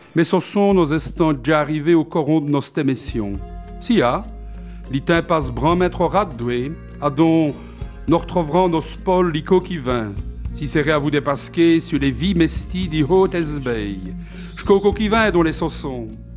Mais ce sont nos instants déjà arrivés au coron de nos émissions. Si ya, l'itin passe bran mettre au radoué, à dont nous retrouverons nos spols lico qui vint. Si c'est à vous dépasquer sur les vies mesties du haut esbeil. J'coco qui vint dont les saussons.